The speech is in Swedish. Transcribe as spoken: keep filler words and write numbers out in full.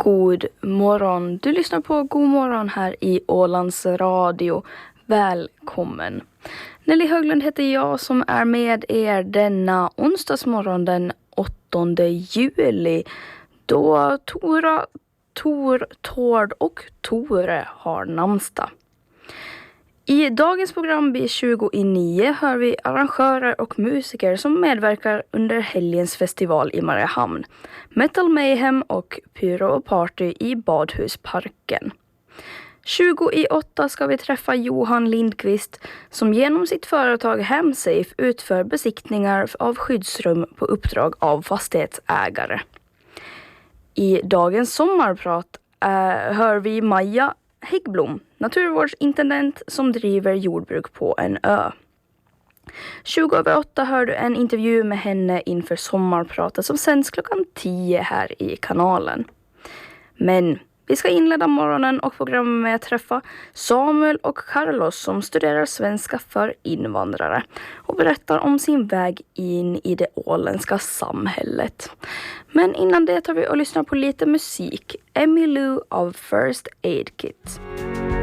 God morgon. Du lyssnar på God morgon här i Ålands Radio. Välkommen. Nelly Höglund heter jag som är med er denna onsdagsmorgon den åttonde juli. Då Tora, Tor, Tord och Tore har namnsdag. I dagens program vid tjugo i nio hör vi arrangörer och musiker som medverkar under helgens festival i Mariehamn. Metal Mayhem och Pyro och Party i Badhusparken. tjugo i åtta ska vi träffa Johan Lindqvist som genom sitt företag Hemsafe utför besiktningar av skyddsrum på uppdrag av fastighetsägare. I dagens sommarprat äh, hör vi Maja Häggblom, naturvårdsintendent som driver jordbruk på en ö. tjugo över åtta hör du en intervju med henne inför sommarpratet som sänds klockan tio här i kanalen. Men vi ska inleda morgonen och programmet med att träffa Samuel och Carlos som studerar svenska för invandrare och berättar om sin väg in i det åländska samhället. Men innan det tar vi och lyssnar på lite musik. Emmylou av First Aid Kit.